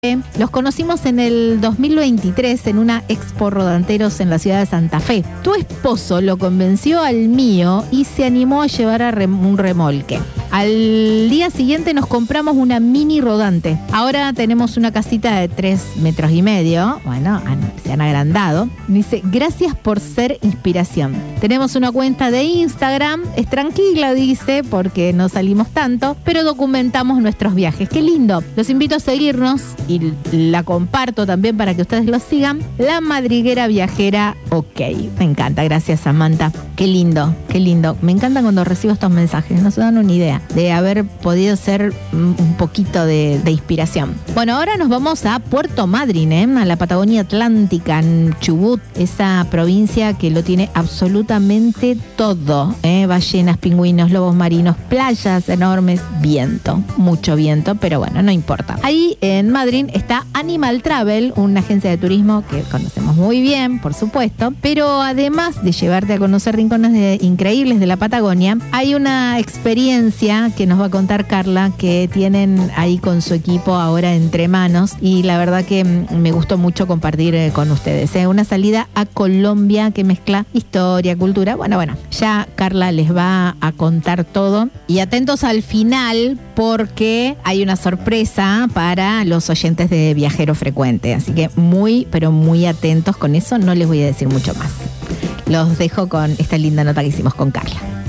Los conocimos en el 2023 en una expo rodanteros en la ciudad de Santa Fe. Tu esposo lo convenció al mío y se animó a llevar a un remolque. Al día siguiente nos compramos una mini rodante. Ahora tenemos una casita de 3,5 metros. Bueno, se han agrandado. Dice, gracias por ser inspiración. Tenemos una cuenta de Instagram. Es tranquila, dice, porque no salimos tanto, pero documentamos nuestros viajes. Qué lindo. Los invito a seguirnos y la comparto también para que ustedes lo sigan. La Madriguera Viajera, ok. Me encanta. Gracias, Samantha. Qué lindo, qué lindo. Me encanta cuando recibo estos mensajes. No se dan una idea de haber podido ser un poquito de inspiración. Bueno, ahora nos vamos a Puerto Madryn, a la Patagonia Atlántica, en Chubut, esa provincia que lo tiene absolutamente todo. Ballenas, pingüinos, lobos marinos, playas enormes, viento, mucho viento, pero bueno, no importa. Ahí en Madryn está Animal Travel, una agencia de turismo que conocemos muy bien, por supuesto, pero además de llevarte a conocer rincones increíbles de la Patagonia, hay una experiencia que nos va a contar Carla que tienen ahí con su equipo ahora entre manos y la verdad que me gustó mucho compartir con ustedes. Una salida a Colombia que mezcla historia, cultura. Bueno, ya Carla les va a contar todo y atentos al final porque hay una sorpresa para los oyentes de Viajero Frecuente, así que muy, pero muy atentos con eso, no les voy a decir mucho más. Los dejo con esta linda nota que hicimos con Carla.